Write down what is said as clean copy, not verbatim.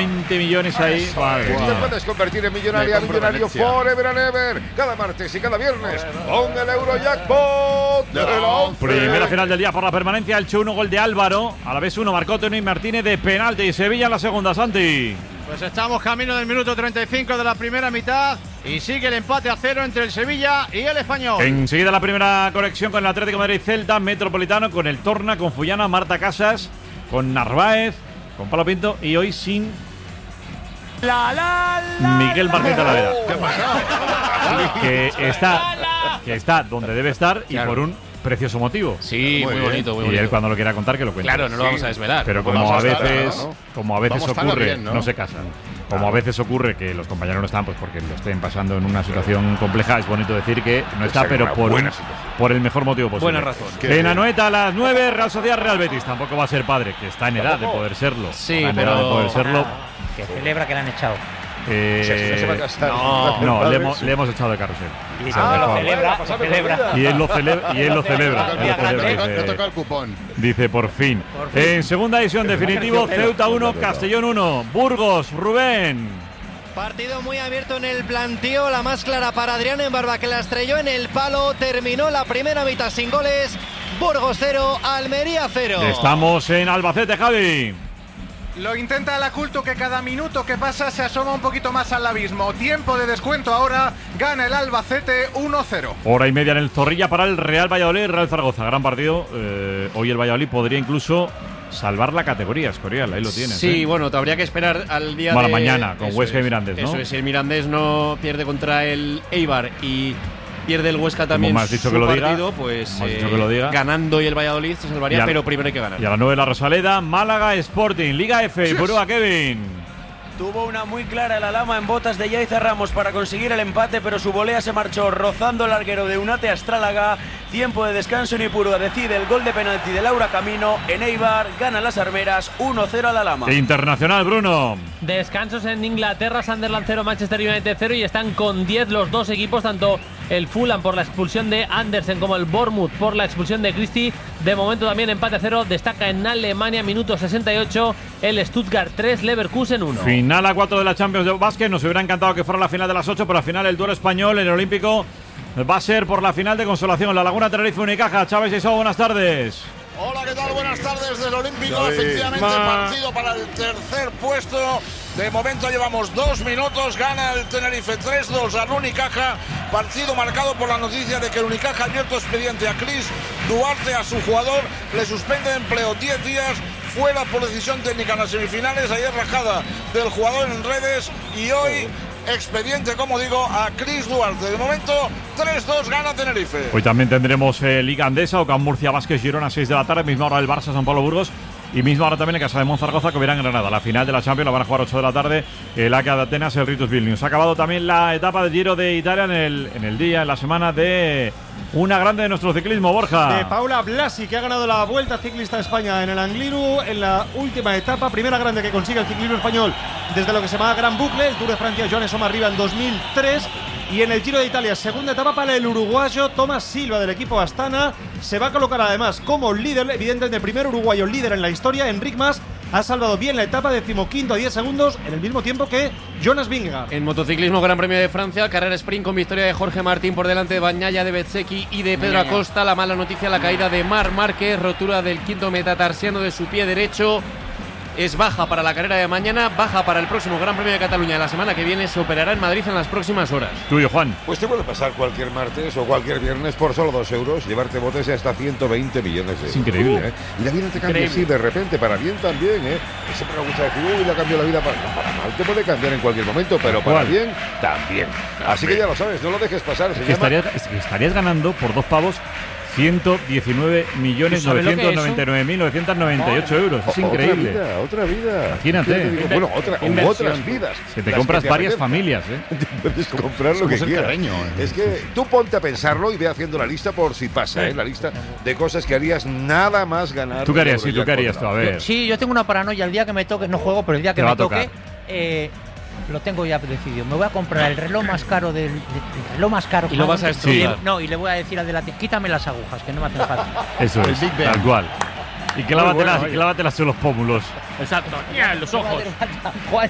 120 millones ahí. Te puedes convertir en millonario forever and ever. Cada martes y cada viernes con el Eurojackpot de la 11. Primera final del día por la permanencia. El 1 gol de Álvaro. A la vez 1 marcó Tony Martínez de penalti. Y Sevilla en la segunda, Santi. Pues estamos camino del minuto 35 de la primera mitad y sigue el empate a 0 entre el Sevilla y el Español. Enseguida la primera conexión con el Atlético de Madrid, Celta, Metropolitano, con el Torna, con Fullana, Marta Casas, con Narváez, con Pablo Pinto y hoy sin Miguel Martín Talavera. ¿Qué ha pasado? Que está donde debe estar y por un precioso motivo. Sí, muy bonito, muy bonito. Y él cuando lo quiera contar que lo cuente. Claro, no lo vamos a desvelar. Pero como a veces ocurre, no se casan. Como a veces ocurre que los compañeros no están, pues porque lo estén pasando en una situación compleja, es bonito decir que no está, pero por el mejor motivo posible. Buena razón. En Anoeta a las 9, Real Sociedad Real Betis. Tampoco va a ser padre, que está en edad de poder serlo. Sí, está en pero edad de poder serlo. Que celebra que le han echado. No, le hemos echado de carrusel. Y lo celebra. Y él lo celebra. No toca el cupón. Dice por fin. En segunda edición definitivo, Ceuta 1, Castellón 1. Burgos, Rubén. Partido muy abierto en el planteo, la más clara para Adrián Embarba, que la estrelló en el palo. Terminó la primera mitad sin goles. Burgos 0, Almería 0. Estamos en Albacete, Javi. Lo intenta el Aculto, que cada minuto que pasa se asoma un poquito más al abismo. Tiempo de descuento ahora, gana el Albacete 1-0. Hora y media en el Zorrilla para el Real Valladolid, Real Zaragoza. Gran partido. Hoy el Valladolid podría incluso salvar la categoría, Escorial. Ahí lo tienes. Sí, bueno, te habría que esperar al día de mañana con Huesca y Mirandés, ¿no? Eso es, si el Mirandés no pierde contra el Eibar y pierde el Huesca también su partido, pues ganando y el Valladolid se salvaría, pero primero hay que ganar. Y a las 9 la Rosaleda, Málaga Sporting, Liga F, Burúa, Kevin. Tuvo una muy clara el Alhama en botas de Yaiza Ramos para conseguir el empate, pero su volea se marchó rozando el larguero de Unate Astrálaga. Tiempo de descanso en Ipurúa decide el gol de penalti de Laura Camino. En Eibar ganan las armeras 1-0 al Alhama. Internacional, Bruno. Descansos en Inglaterra, Sunderland 0, Manchester United 0 y están con 10 los dos equipos, tanto el Fulham por la expulsión de Andersen como el Bournemouth por la expulsión de Christie. De momento también empate a 0, destaca en Alemania, minuto 68, el Stuttgart 3, Leverkusen 1. Final a 4 de la Champions de básquet, nos hubiera encantado que fuera la final de las 8, pero al final el duelo español en el Olímpico va a ser por la final de consolación. La Laguna Tenerife Unicaja. Chávez y Sao, buenas tardes. Hola, ¿qué tal? Buenas tardes del Olímpico. Efectivamente, partido para el tercer puesto. De momento llevamos 2 minutos. Gana el Tenerife 3-2 al Unicaja. Partido marcado por la noticia de que el Unicaja ha abierto expediente a Chris Duarte, a su jugador. Le suspende de empleo 10 días. Fuera por decisión técnica en las semifinales. Ayer rajada del jugador en redes. Y hoy expediente, como digo, a Chris Duarte. De momento 3-2 gana Tenerife. Hoy también tendremos Liga Andesa, Ocam Murcia, Vázquez, Girona, 6 de la tarde. Misma hora el Barça, San Pablo, Burgos. Y misma hora también en Casa de Monzaragoza, que verán en Granada. La final de la Champions la van a jugar 8 de la tarde. El AEK de Atenas, el Ritus Vilnius. Ha acabado también la etapa del Giro de Italia en el día, en la semana de una grande de nuestro ciclismo, Borja. De Paula Blasi, que ha ganado la Vuelta Ciclista de España en el Angliru en la última etapa. Primera grande que consigue el ciclismo español desde lo que se llama Gran Bucle, el Tour de Francia, Joan Soma arriba en 2003. Y en el Giro de Italia, segunda etapa para el uruguayo Tomás Silva del equipo Astana. Se va a colocar además como líder, evidentemente el primer uruguayo líder en la historia. Enric Mas ha salvado bien la etapa, 15º a 10 segundos, en el mismo tiempo que Jonas Vingegaard. En motociclismo, Gran Premio de Francia, carrera sprint con victoria de Jorge Martín por delante de Bagnaia, de Bezzecchi y de Pedro Acosta. La mala noticia, la caída de Marc Márquez, rotura del quinto metatarsiano de su pie derecho. Es baja para la carrera de mañana, baja para el próximo Gran Premio de Cataluña. La semana que viene se operará en Madrid en las próximas horas. Tuyo, Juan. Pues te puede pasar cualquier martes o cualquier viernes por solo 2 euros, llevarte botes de hasta 120 millones de euros. Es increíble. Y la vida te cambia así de repente, para bien también, Siempre me gusta decir, uy, la cambió la vida para mal. Te puede cambiar en cualquier momento, pero para bien también. Así que ya lo sabes, no lo dejes pasar. Estarías ganando por 2 pavos 119.999.998 euros. Es increíble. Otra vida. Imagínate. Bueno, otras vidas. Que te compras varias familias, Te puedes comprar lo que quieras. Es que tú ponte a pensarlo y ve haciendo la lista por si pasa, la lista de cosas que harías nada más ganar. ¿Tú qué harías? Sí, tú qué harías, a ver. Sí, yo tengo una paranoia. El día que me toque, no juego, pero el día que me toque, lo tengo ya decidido. Me voy a comprar el reloj más caro el reloj más caro. Y lo vas a estudiar. Y le voy a decir al de la quítame las agujas, que no me hacen falta. Eso es, tal cual. Y clávatelas en los pómulos. Exacto, los ojos.